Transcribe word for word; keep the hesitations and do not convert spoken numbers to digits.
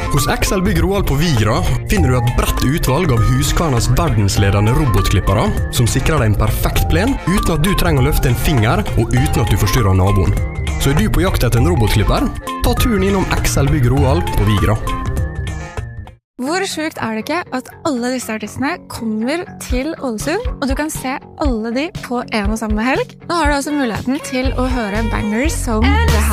Hos X L Bygg Roald på Vigra finner du et bredt utvalg av Husqvarnas verdensledende robotklippere som sikrer deg en perfekt plen uten at du trenger å løfte en finger og uten at du forstyrrer naboen. Så er du på jakt etter en robotklipper? Ta turen innom X L Bygg Roald på Vigra. Hvor sjukt er det ikke at alle disse artistene kommer til Ålesund, og du kan se alle de på en og samme helg? Nå har du også muligheten til å høre bangers som det her.